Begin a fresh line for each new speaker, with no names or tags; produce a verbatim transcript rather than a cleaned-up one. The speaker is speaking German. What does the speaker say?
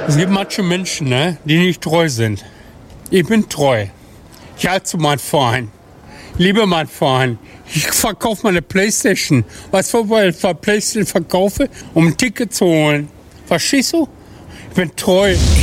Es gibt manche Menschen, ne, die nicht treu sind. Ich bin treu. Ich halte zu meinem Verein. Ich liebe meinen Verein. Ich verkaufe meine Playstation. Weißt du, weil ich Playstation verkaufe, um ein Ticket zu holen. Verstehst du? Ich bin treu.